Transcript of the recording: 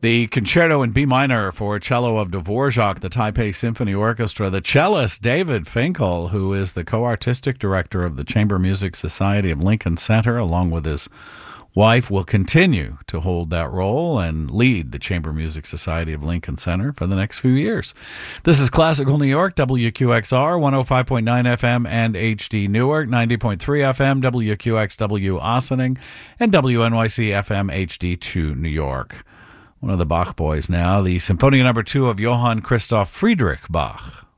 The Concerto in B minor for cello of Dvorak, the Taipei Symphony Orchestra. The cellist David Finkel, who is the co-artistic director of the Chamber Music Society of Lincoln Center, along with his wife, will continue to hold that role and lead the Chamber Music Society of Lincoln Center for the next few years. This is Classical New York, WQXR, 105.9 FM and HD Newark, 90.3 FM, WQXW Ossining, and WNYC FM HD2 New York. One of the Bach boys now, the Symphony No. 2 of Johann Christoph Friedrich Bach.